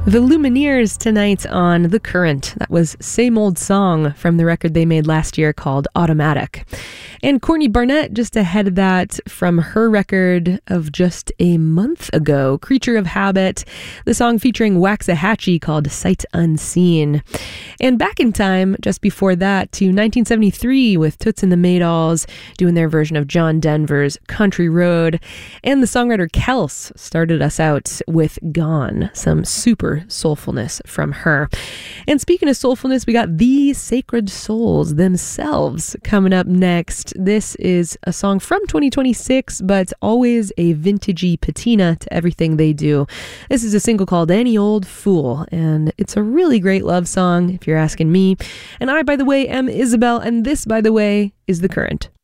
The Lumineers tonight on The Current. That was Same Old Song from the record they made last year called Automatic. And Courtney Barnett just ahead of that from her record of just a month ago, Creature of Habit, the song featuring Waxahachie called Sight Unseen. And back in time, just before that, to 1973 with Toots and the Maydolls doing their version of John Denver's Country Road. And the songwriter Kels started us out with Gone, some super soulfulness from her. And speaking of soulfulness, we got The Sacred Souls themselves coming up next. This is a song from 2026, but always a vintagey patina to everything they do. This is a single called Any Old Fool, and it's a really great love song, if you're asking me. And I, by the way, am Isabel, and this, by the way, is The Current.